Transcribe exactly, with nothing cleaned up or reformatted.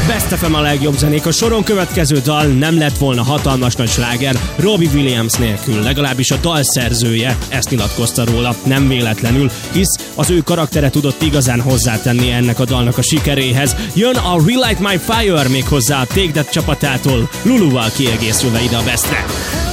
Best ef em a legjobb zenék. A soron következő dal nem lett volna hatalmas nagy sláger Robbie Williams nélkül, legalábbis a dalszerzője ezt nyilatkozta róla, nem véletlenül, hisz az ő karaktere tudott igazán hozzátenni ennek a dalnak a sikeréhez. Jön a Relight My Fire, még hozzá a Take That csapatától, Luluval kiegészülve ide a Bestre.